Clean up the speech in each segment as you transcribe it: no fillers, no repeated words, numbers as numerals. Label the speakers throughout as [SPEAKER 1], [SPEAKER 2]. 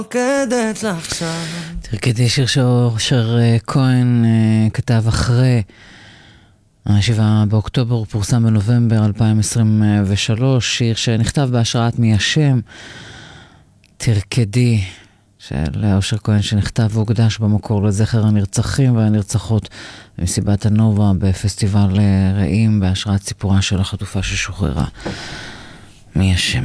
[SPEAKER 1] רוקדת לך שם.
[SPEAKER 2] תרקדי שיר שאושר כהן כתב אחרי 7 באוקטובר, הוא פורסם בנובמבר 2023, שיר שנכתב בהשראת מי השם, תרקדי, של אושר כהן, שנכתב והוקדש במקור לזכר הנרצחים והנרצחות במסיבת הנובה בפסטיבל רעים, בהשראת סיפורה של החטופה ששוחררה. מי השם.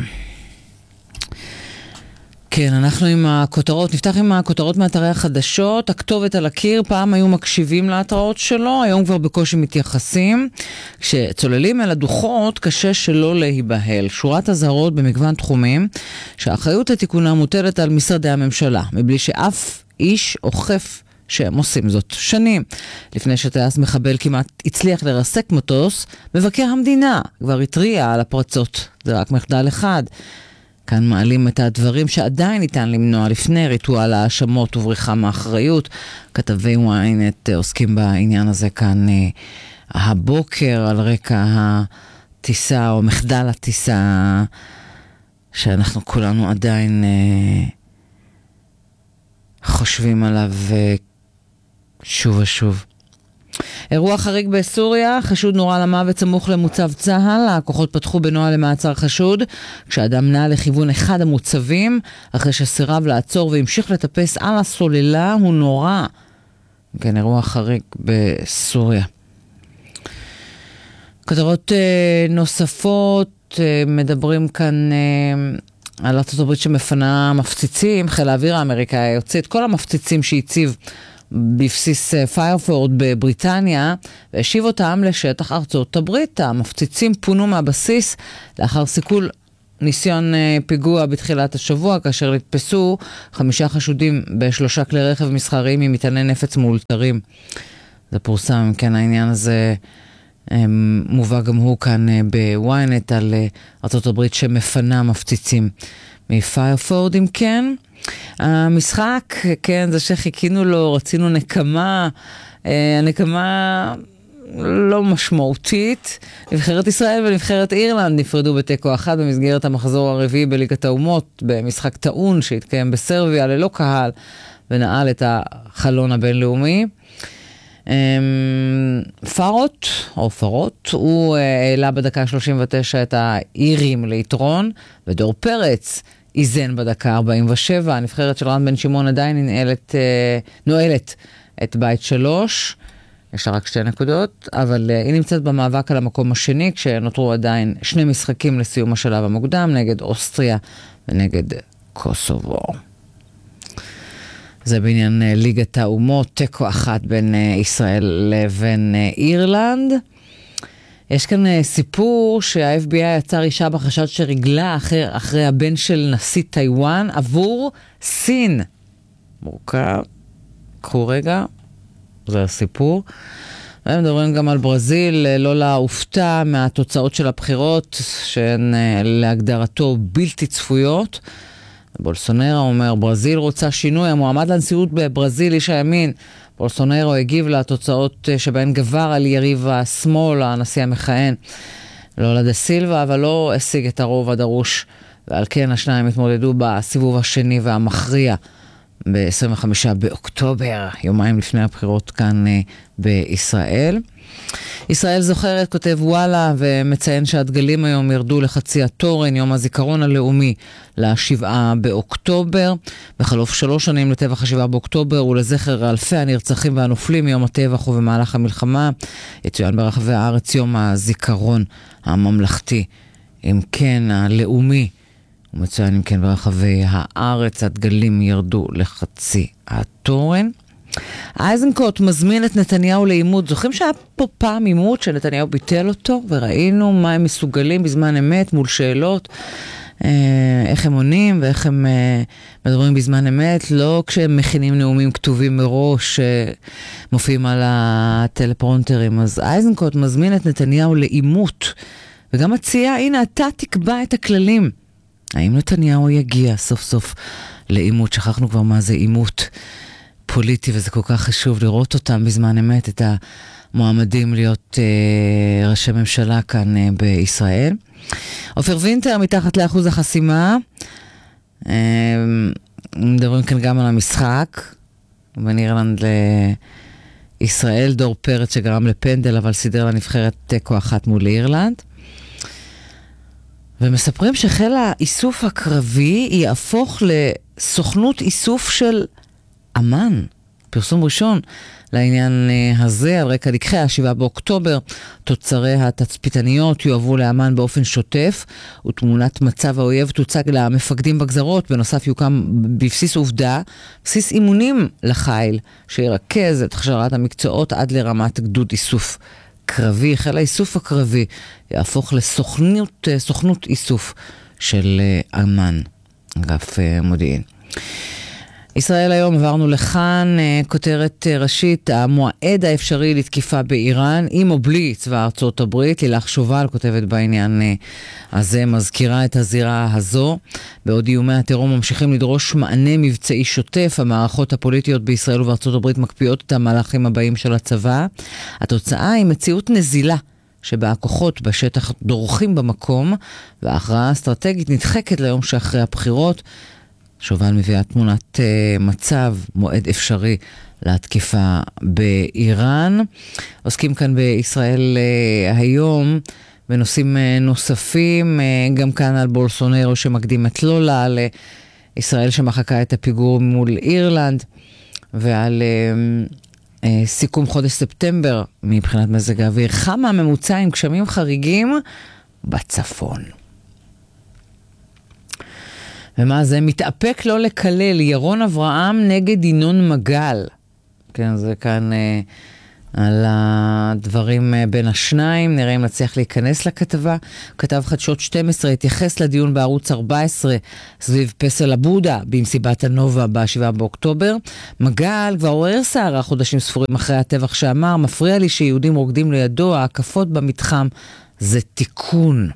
[SPEAKER 2] כן, אנחנו עם הכותרות, נפתח עם הכותרות מאתרי החדשות. הכתובת על הקיר, פעם היו מקשיבים להתראות שלו, היום כבר בקושי מתייחסים. כשצוללים אל הדוחות, קשה שלא להיבהל. שורת הזהרות במגוון תחומים, שהאחריות לתיקונה מוטלת על משרדי הממשלה, מבלי שאף איש אוכף שהם עושים זאת. שנים לפני שטייס מחבל כמעט הצליח לרסק מטוס, מבקר המדינה כבר התריע על הפרצות. זה רק מחדל אחד. כאן מעלים את הדברים שעדיין ניתן למנוע לפני ריטואל האשמות ובריחה מאחריות. כתבי ynet עוסקים בעניין הזה כאן הבוקר על רקע הטיסה או מחדל הטיסה שאנחנו כולנו עדיין חושבים עליו שוב ושוב. אירוע חריג בסוריה, חשוד נורה למוות סמוך למוצב צהל. הכוחות פתחו בנוהל למעצר חשוד, כשאדם נע לכיוון אחד המוצבים, אחרי שסירב לעצור והמשיך לטפס על הסוללה, הוא נורה. כן, אירוע חריג בסוריה. כותרות נוספות, מדברים כאן על ארצות הברית שמפנה מפציצים. חיל האוויר האמריקאי יוצא את כל המפציצים שהציב בבסיס פיירפורד בבריטניה, והשיב אותם לשטח ארצות הברית. המפציצים פונו מהבסיס לאחר סיכול ניסיון פיגוע בתחילת השבוע, כאשר נתפסו 5 חשודים ב3 כלי רכב מסחריים עם מטעני נפץ מאולתרים. זה פורסם, כן, העניין הזה מובא גם הוא כאן בוויינט על ארצות הברית שמפנה מפציצים מפיירפורד. אם כן, המשחק, כן, זה שחיכינו לו, רצינו נקמה, הנקמה לא משמעותית. נבחרת ישראל ונבחרת אירלנד נפרדו בתיקו 1 במסגרת המחזור הרביעי בליגת האומות, במשחק טעון שהתקיים בסרביה ללא קהל ונעל את החלון הבינלאומי. פארוט, הוא העלה בדקה 39 את האירים ליתרון, ודור פרץ איזן בדקה 47. הנבחרת של רן בן שמעון עדיין נועלת את בית 3. יש לה רק 2 נקודות, אבל היא נמצאת במאבק על המקום השני, כשנותרו עדיין 2 משחקים לסיום השלב המוקדם, נגד אוסטריה ונגד קוסובו. זה בעניין ליגת האומות, תיקו 1 בין ישראל לבין אירלנד. יש כאן סיפור שה-FBI יצר אישה בחשד שרגלה אחרי הבן של נשיא טיואן עבור סין. מורכב. קחו רגע. זה הסיפור. והם מדברים גם על ברזיל, לא להופתע מהתוצאות של הבחירות, שהן להגדרתו בלתי צפויות. בולסונרו אומר, ברזיל רוצה שינוי. המועמד לנשיאות בברזיל, איש הימין, בולסונרו הגיב לתוצאות שבהן גבר על יריב השמאל, הנשיא המכהן, לולה דה סילבה, אבל לא השיג את הרוב הדרוש, ועל כן השניים התמודדו בסיבוב השני והמכריע ב-25 באוקטובר, יומיים לפני הבחירות כאן בישראל. ישראל זוכרת, כותב וואלה, ומציין שהדגלים היום ירדו לחצי התורן, יום הזיכרון הלאומי ל7 באוקטובר. בחלוף 3 שנים לטבח ה7 באוקטובר ולזכר אלפי הנרצחים והנופלים מיום הטבח ובמהלך המלחמה, יצוין ברחבי הארץ יום הזיכרון הממלכתי, אם כן הלאומי, ומצוין אם כן ברחבי הארץ. הדגלים ירדו לחצי התורן. אייזנקוט מזמין את נתניהו לאימות. זוכרים שהיה פה פעם אימות שנתניהו ביטל אותו, וראינו מה הם מסוגלים בזמן אמת מול שאלות, איך הם עונים ואיך הם מדברים בזמן אמת, לא כשהם מכינים נאומים כתובים מראש מופיעים על הטלפרונטרים. אז אייזנקוט מזמין את נתניהו לאימות, וגם מציע, הנה אתה תקבע את הכללים. האם נתניהו יגיע סוף סוף לאימות? שכחנו כבר מה זה אימות פוליטי, וזה כל כך חשוב לראות אותם בזמן אמת, את המועמדים להיות ראשי ממשלה כאן בישראל. עופר וינטר מתחת לאחוז החסימה, מדברים כאן גם על המשחק בין אירלנד לישראל, דור פרץ שגרם לפנדל אבל סידר לנבחרת תיקו 1 מול אירלנד. ומספרים שחיל האיסוף הקרבי יהפוך לסוכנות איסוף של אמן. פרסום ראשון לעניין הזה, על רקע לקחי ה-7 באוקטובר, תוצרי התצפיתניות יועברו לאמן באופן שוטף, ותמונת מצב האויב תוצג למפקדים בגזרות. בנוסף יוקם בבסיס עובדה, בסיס אימונים לחיל, שירכז את הכשרת המקצועות עד לרמת גדוד איסוף קרבי. חיל האיסוף הקרבי יהפוך לסוכנות איסוף של אמן, אגף מודיעין. ישראל היום עברנו לכאן, כותרת ראשית, המועד האפשרי לתקיפה באיראן, עם או בלי צבא ארצות הברית. לילך שובל כותבת בעניין הזה, מזכירה את הזירה הזו. בעוד איומי הטרור ממשיכים לדרוש מענה מבצעי שוטף, המערכות הפוליטיות בישראל ובארצות הברית מקפיאות את המהלכים הבאים של הצבא. התוצאה היא מציאות נזילה, שבה הכוחות בשטח דורכים במקום, וההכרעה האסטרטגית נדחקת ליום שאחרי הבחירות. שובל מביאה תמונת מצב, מועד אפשרי להתקיפה באיראן. עוסקים כאן בישראל היום בנושאים נוספים, גם כאן על בולסונרו שמקדים את לולה, על ישראל שמחקה את הפיגור מול אירלנד, ועל סיכום חודש ספטמבר מבחינת מזג האוויר. כמה ממוצע עם גשמים חריגים בצפון. ומה זה? מתאפק לא לקלל, ירון אברהם נגד ינון מגל. כן, זה כאן על הדברים בין השניים. נראה אם נצליח להיכנס לכתבה. כתב חדשות 12 התייחס לדיון בערוץ 14 סביב פסל הבודה במסיבת הנובה ב-7 באוקטובר. מגל כבר עורר סערה חודשים ספורים אחרי הטבח שאמר, מפריע לי שיהודים רוקדים לידו, ההקפות במתחם זה תיקון.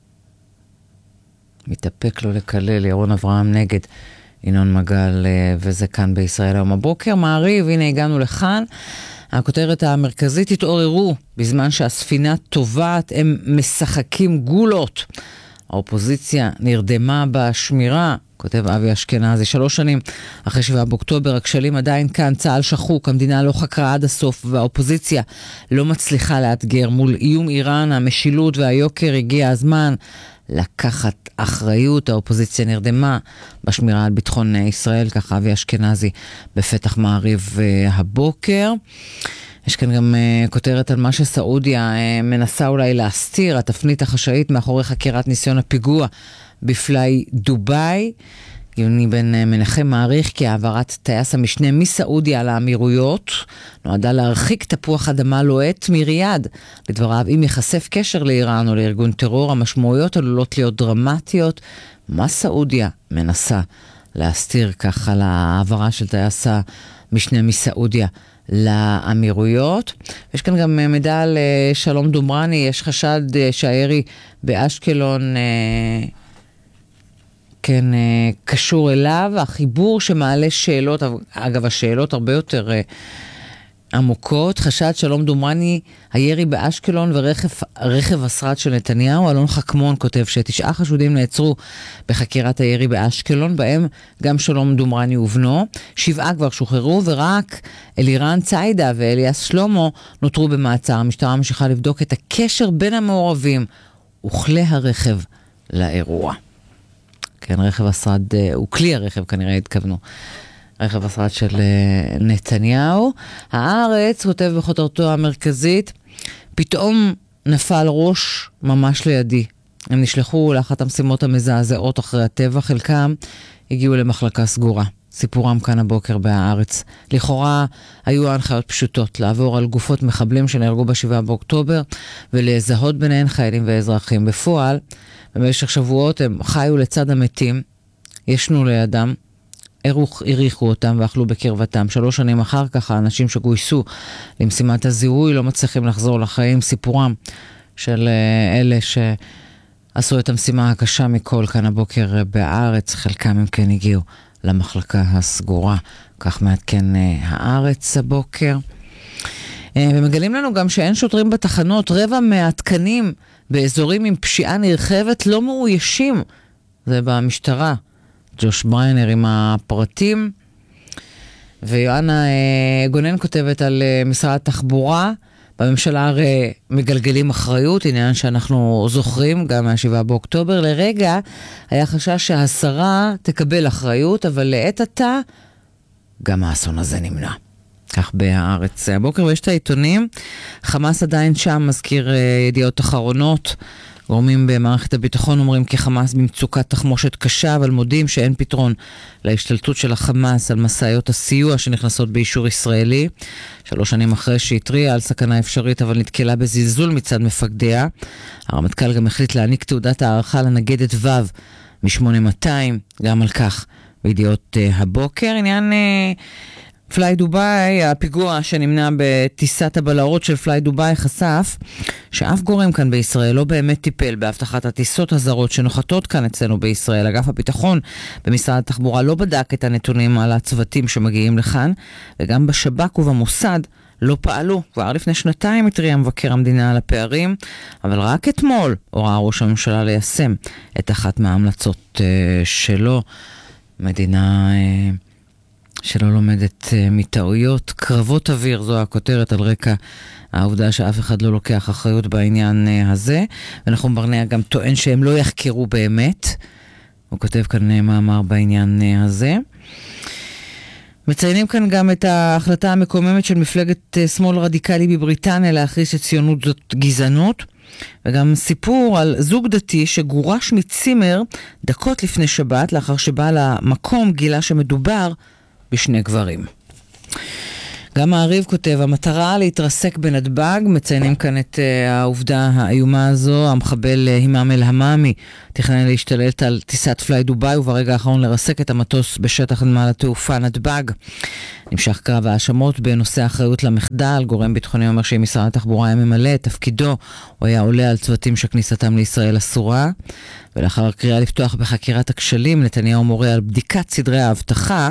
[SPEAKER 2] מתאפק לו לקלל, ירון אברהם נגד ינון מגל, וזה כאן בישראל היום הבוקר. מעריב, הנה הגענו לכאן. הכותרת המרכזית, התעוררו בזמן שהספינה טובעת, הם משחקים גולות. האופוזיציה נרדמה בשמירה, כותב אבי אשכנזי. 3 שנים אחרי 7 באוקטובר, הכשלים עדיין כאן, צה"ל שחוק, המדינה לא חקרה עד הסוף, והאופוזיציה לא מצליחה לאתגר. מול איום איראן, המשילות והיוקר, הגיע הזמן לקחת אחריות. האופוזיציה נרדמה בשמירה על ביטחון ישראל, ככה אבי אשכנזי בפתח מעריב הבוקר. יש כאן גם כותרת על מה שסעודיה מנסה אולי להסתיר, התפנית החשאית מאחורי חקירת ניסיון הפיגוע בפליי דוביי. יוני בן מנחם מעריך כי העברת טייס המשנה מסעודיה לאמירויות נועדה להרחיק תפוח אדמה לוהט מריאד. לדבריו, אם יחשף קשר לאיראן או לארגון טרור, המשמעויות עלולות להיות דרמטיות. מה סעודיה מנסה להסתיר ככה להעברה של טייס המשנה מסעודיה לאמירויות? יש כאן גם מידע על שלום דומרני. יש חשד שהירי באשקלון כן קשור אליו. החיבור שמעלה שאלות, אגב השאלות הרבה יותר עמוקות. חשד שלום דומרני, הירי באשקלון ורכב השרד של נתניהו. אלון חכמון כותב ש9 חשודים נעצרו בחקירת הירי באשקלון, בהם גם שלום דומרני ובנו. 7 כבר שוחררו, ורק אלירן ציידה ואליאס שלמה נותרו במעצר. המשטרה ממשיכה לבדוק את הקשר בין המעורבים וכלי הרכב לאירוע. כן, רכב השרד, וכלי הרכב כנראה התכוונו. רכב השרד של נתניהו. הארץ כותב בכותרתו המרכזית, פתאום נפל ראש ממש לידי. הם נשלחו לאחת המשימות המזעזעות אחרי הטבח, חלקם הגיעו למחלקה סגורה. סיפורם כאן הבוקר בהארץ. לכאורה היו ההנחיות פשוטות, לעבור על גופות מחבלים שנהרגו ב-7 באוקטובר, ולזהות ביניהן חיילים ואזרחים. בפועל, במשך שבועות הם חיו לצד המתים, ישנו לידם, הריחו אותם ואכלו בקרבתם. 3 שנים אחר כך, האנשים שגויסו למשימת הזיהוי לא מצליחים לחזור לחיים. סיפורם של אלה שעשו את המשימה הקשה מכל כאן הבוקר בארץ, חלקם הם כן הגיעו למחלקה הסגורה, כך מעדכן הארץ הבוקר. ומגלים לנו גם שאין שוטרים בתחנות, רבע מהתקנים באזורים עם פשיעה נרחבת לא מאוישים. זה במשטרה. ג'וש בריינר עם הפרטים. ויואנה גונן כותבת על משרד התחבורה, בממשלה הרי מגלגלים אחריות, עניין שאנחנו זוכרים גם מה-7 באוקטובר. לרגע היה חשש שהשרה תקבל אחריות, אבל לעת עתה גם האסון הזה נמנע. כך בהארץ הבוקר, ויש את העיתונים. חמאס עדיין שם, מזכיר ידיעות אחרונות. גורמים במערכת הביטחון אומרים כי חמאס במצוקת תחמושת קשה, אבל מודים שאין פתרון להשתלטות של החמאס על מסעיות הסיוע שנכנסות באישור ישראלי. 3 שנים אחרי שהתריעה על סכנה אפשרית, אבל נתקלה בזלזול מצד מפקדיה. הרמטכ"ל גם החליט להעניק תעודת הערכה לנגדת ו' מ-8200, גם על כך בידיעות הבוקר. עניין פליי דוביי, הפיגוע שנמנע בטיסת הבלהות של פליי דוביי חשף שאף גורם כאן בישראל לא באמת טיפל בהבטחת הטיסות הזרות שנוחתות כאן אצלנו בישראל. אגף הביטחון במשרד התחבורה לא בדק את הנתונים על הצוותים שמגיעים לכאן, וגם בשב"כ ובמוסד לא פעלו. כבר לפני 2 התריע מבקר המדינה על הפערים, אבל רק אתמול הוראה ראש הממשלה ליישם את אחת מההמלצות שלו. מדינה שלא לומדת מטעויות. קרבות אוויר, זו הכותרת על רקע העובדה שאף אחד לא לוקח אחריות בעניין הזה. ונחום ברנע גם טוען שהם לא יחקרו באמת. הוא כותב כאן מאמר בעניין הזה. מציינים כאן גם את ההחלטה המקוממת של מפלגת שמאל רדיקלי בבריטניה להכריז שציונות זאת גזענות. וגם סיפור על זוג דתי שגורש מצימר דקות לפני שבת, לאחר שבא למקום גילה שמדובר בשני גברים. גם מעריב כותב, המטרה להתרסק בנתב"ג, מציינים כאן את העובדה האיומה הזו. המחבל הימאם אל-המאמי תכנן להשתלט על טיסת פליי דוביי, וברגע האחרון לרסק את המטוס בשטח נמל התעופה נתב"ג. נמשך קרב האשמות בנושא האחריות למחדל. גורם ביטחוני אומר שאם משרד התחבורה היה ממלא את תפקידו, הוא היה עולה על צוותים שכניסתם לישראל אסורה. ולאחר הקריאה לפתוח בחקירת הכשלים, נתניהו מורה על בדיקת סדרי האבטחה.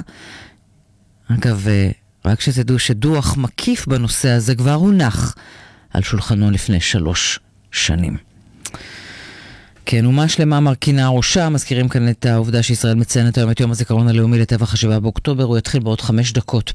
[SPEAKER 2] אגב, רק שתדעו שדוח מקיף בנושא הזה כבר הונח על שולחנו לפני 3 שנים. כן, אומה שלמה מרכינה ראשה. מזכירים כאן את העובדה שישראל מציינת היום את יום הזיכרון הלאומי לטבח 7 באוקטובר. הוא יתחיל בעוד 5 דקות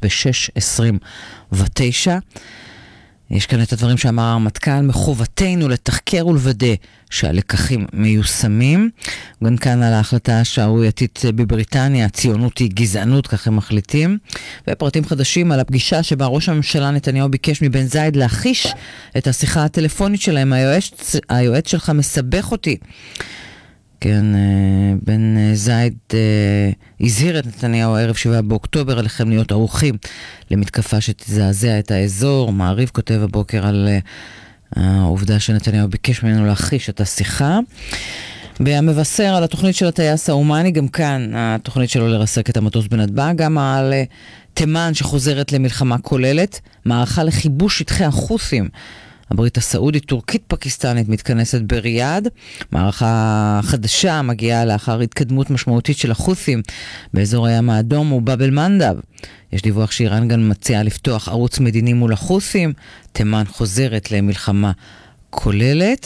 [SPEAKER 2] ב-6:29. יש כאן את הדברים שאמר הרמטכ"ל, מחובתנו לתחקר ולוודא שהלקחים מיושמים. גם כאן על ההחלטה השערורייתית בבריטניה, הציונות היא גזענות, כך הם מחליטים. ופרטים חדשים על הפגישה שבה ראש הממשלה נתניהו ביקש מבן זייד להחיש את השיחה הטלפונית שלהם. היועץ שלך מסבך אותי. כן, בן זייד הזהיר את נתניהו הערב 7 באוקטובר, עליכם להיות ערוכים למתקפה שתזעזע את האזור. מעריב כותב הבוקר על העובדה שנתניהו ביקש ממנו להחיש את השיחה. והמבשר על התוכנית של הטייס האומני, גם כאן התוכנית שלו לרסק את המטוס בנתב"ג, גם על תימן שחוזרת למלחמה כוללת, מערכה לכיבוש שטחי החות'ים. הברית הסעודית, טורקית פקיסטנית מתכנסת בריאד. מערכה חדשה מגיעה לאחר התקדמות משמעותית של החות'ים באזור הים האדום ובאב אל-מנדב. יש דיווח שאיראן גם מציעה לפתוח ערוץ מדיני מול החות'ים. תימן חוזרת למלחמה כוללת.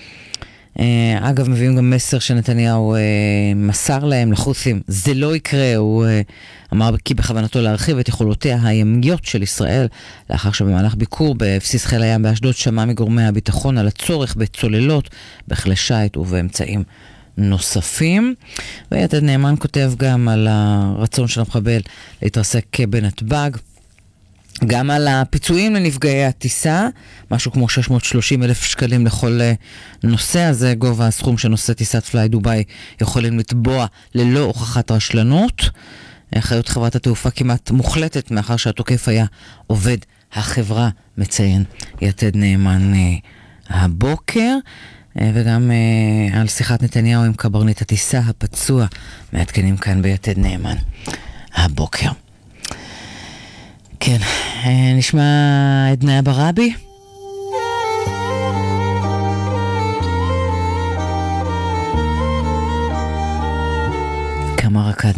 [SPEAKER 2] אגב, מביאים גם מסר שנתניהו מסר להם, לחות'ים. זה לא יקרה. הוא אמר כי בכוונתו להרחיב את יכולותיה הימיות של ישראל, לאחר שבמהלך ביקור בבסיס חיל הים באשדוד שמע מגורמי הביטחון על הצורך בצוללות, בכלי שיט ובאמצעים נוספים. ויתד נאמן כותב גם על הרצון של המחבל להתרסק בנתב"ג. גם על הפיצויים לנפגעי הטיסה, משהו כמו 630,000 שקלים לכל נושא. הזה גובה הסכום שנושא טיסת פליי דוביי יכולים לתבוע ללא הוכחת רשלנות. אחריות חברת התעופה כמעט מוחלטת, מאחר שהתוקף היה עובד החברה, מציין יתד נאמן הבוקר. וגם על שיחת נתניהו עם קברניט הטיסה הפצוע, מעדכנים כאן ביתד נאמן הבוקר. כן, נשמע עדנה ברבי.